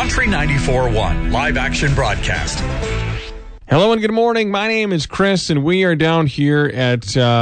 Country 94.1 live action broadcast. Hello and good morning. My name is Chris, and we are down here at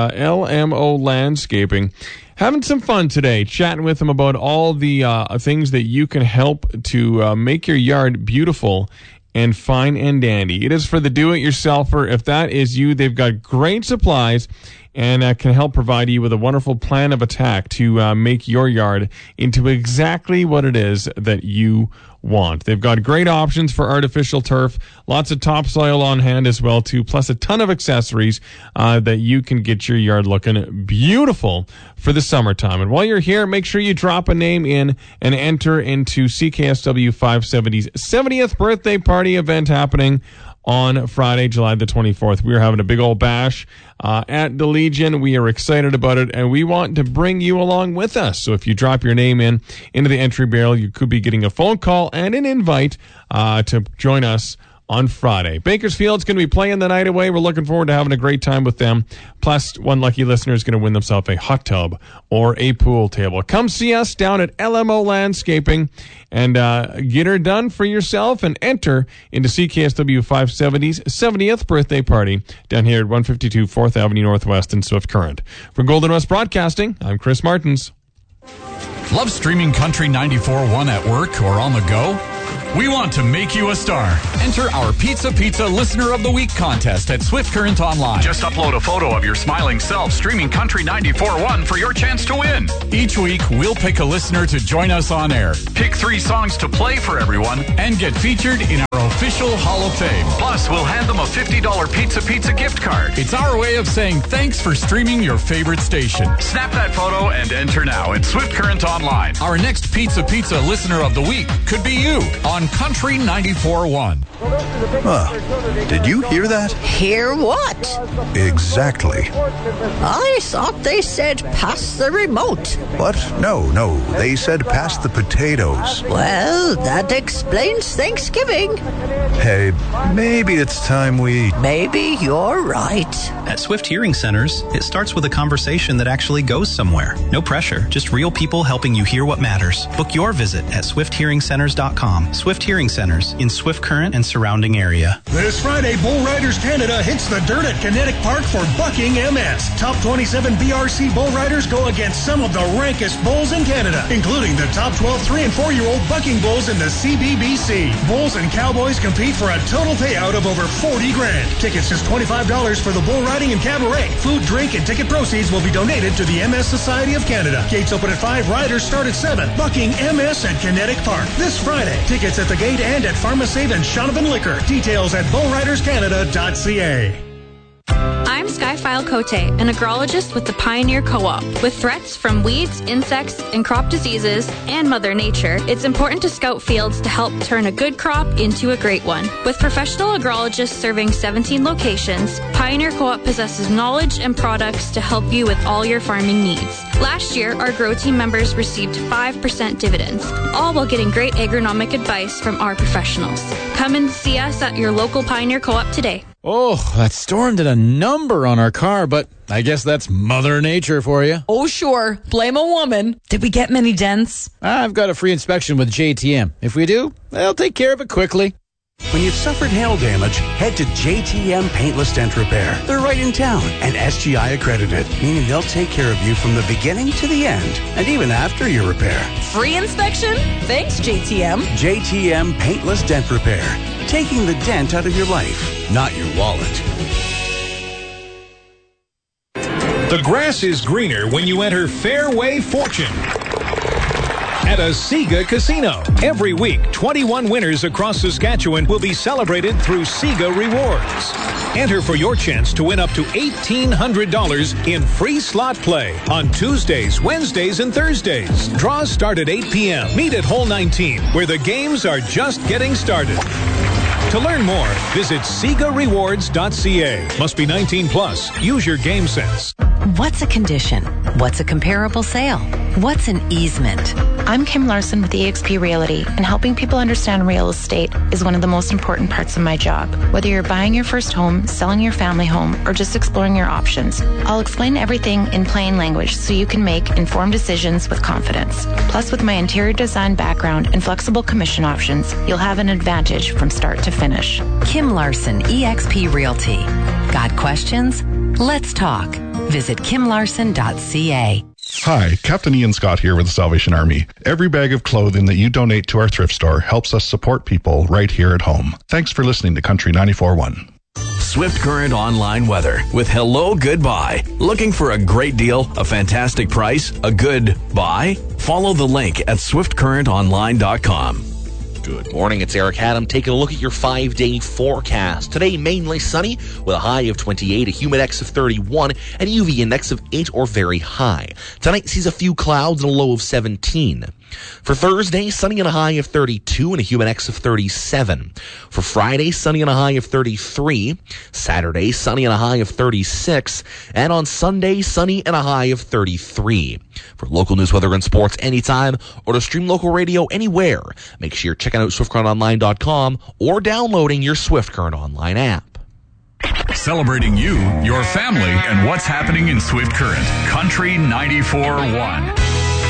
LMO Landscaping having some fun today, chatting with them about all the things that you can help to make your yard beautiful and fine and dandy. It is for the do-it-yourselfer. If that is you, they've got great supplies and can help provide you with a wonderful plan of attack to make your yard into exactly what it is that you want. They've got great options for artificial turf, lots of topsoil on hand as well too, plus a ton of accessories that you can get your yard looking beautiful for the summertime. And while you're here, make sure you drop a name in and enter into CKSW 570's 70th birthday party event happening on Friday, July the 24th. We are having a big old bash at the Legion. We are excited about it, and we want to bring you along with us. So if you drop your name into the entry barrel, you could be getting a phone call and an invite to join us on Friday. Bakersfield's going to be playing the night away. We're looking forward to having a great time with them. Plus, one lucky listener is going to win themselves a hot tub or a pool table. Come see us down at LMO Landscaping and get her done for yourself and enter into CKSW 570's 70th birthday party down here at 152 4th Avenue Northwest in Swift Current. For Golden West Broadcasting, I'm Chris Martins. Love streaming Country 94.1 at work or on the go? We want to make you a star. Enter our Pizza Listener of the Week contest at Swift Current Online. Just upload a photo of your smiling self streaming Country 94.1 for your chance to win. Each week, we'll pick a listener to join us on air, pick 3 songs to play for everyone, and get featured in our official Hall of Fame. Plus, we'll hand them a $50 Pizza gift card. It's our way of saying thanks for streaming your favorite station. Snap that photo and enter now at Swift Current Online. Our next Pizza Listener of the Week could be you on Country 94.1. Did you hear that? Hear what? Exactly. I thought they said pass the remote. What? No. They said pass the potatoes. Well, that explains Thanksgiving. Hey, maybe it's time we... Maybe you're right. At Swift Hearing Centers, it starts with a conversation that actually goes somewhere. No pressure, just real people helping you hear what matters. Book your visit at swifthearingcenters.com. Swift Hearing Centers in Swift Current and surrounding area. This Friday, Bull Riders Canada hits the dirt at Kinetic Park for Bucking MS. Top 27 BRC bull riders go against some of the rankest bulls in Canada, including the top 12 3- and 4-year-old bucking bulls in the CBBC. Bulls and cowboys compete for a total payout of over $40,000. Tickets just $25 for the bull riding and cabaret. Food, drink, and ticket proceeds will be donated to the MS Society of Canada. Gates open at 5, riders start at 7. Bucking MS at Kinetic Park this Friday. Tickets at the gate and at PharmaSave and Shonovan Liquor. Details at bullriderscanada.ca. I'm Skyfile Cote, an agrologist with the Pioneer Co-op. With threats from weeds, insects, and crop diseases, and Mother Nature, it's important to scout fields to help turn a good crop into a great one. With professional agrologists serving 17 locations, Pioneer Co-op possesses knowledge and products to help you with all your farming needs. Last year, our Grow Team members received 5% dividends, all while getting great agronomic advice from our professionals. Come and see us at your local Pioneer Co-op today. Oh, that storm did a number on our car, but I guess that's Mother Nature for you. Oh, sure. Blame a woman. Did we get many dents? I've got a free inspection with JTM. If we do, they'll take care of it quickly. When you've suffered hail damage, head to JTM Paintless Dent Repair. They're right in town and SGI accredited, meaning they'll take care of you from the beginning to the end, and even after your repair. Free inspection? Thanks, JTM. JTM Paintless Dent Repair. Taking the dent out of your life, not your wallet. The grass is greener when you enter Fairway Fortune at a Sega Casino. Every week, 21 winners across Saskatchewan will be celebrated through Sega Rewards. Enter for your chance to win up to $1,800 in free slot play on Tuesdays, Wednesdays, and Thursdays. Draws start at 8 p.m. Meet at Hole 19, where the games are just getting started. To learn more, visit SegaRewards.ca. Must be 19 plus. Use your game sense. What's a condition? What's a comparable sale? What's an easement? I'm Kim Larson with eXp Realty, and helping people understand real estate is one of the most important parts of my job. Whether you're buying your first home, selling your family home, or just exploring your options, I'll explain everything in plain language so you can make informed decisions with confidence. Plus, with my interior design background and flexible commission options, you'll have an advantage from start to finish. Kim Larson, eXp Realty. Got questions? Let's talk. Visit kimlarson.ca. Hi, Captain Ian Scott here with the Salvation Army. Every bag of clothing that you donate to our thrift store helps us support people right here at home. Thanks for listening to Country 94.1. Swift Current online weather with Hello Goodbye. Looking for a great deal, a fantastic price, a good buy? Follow the link at swiftcurrentonline.com. Good morning, it's Eric Haddam taking a look at your 5-day forecast. Today, mainly sunny with a high of 28, a humid index of 31, and a UV index of 8 or very high. Tonight sees a few clouds and a low of 17. For Thursday, sunny and a high of 32 and a humid index of 37. For Friday, sunny and a high of 33. Saturday, sunny and a high of 36. And on Sunday, sunny and a high of 33. For local news, weather, and sports anytime, or to stream local radio anywhere, make sure you're checking out SwiftCurrentOnline.com or downloading your Swift Current Online app. Celebrating you, your family, and what's happening in Swift Current. Country 94.1.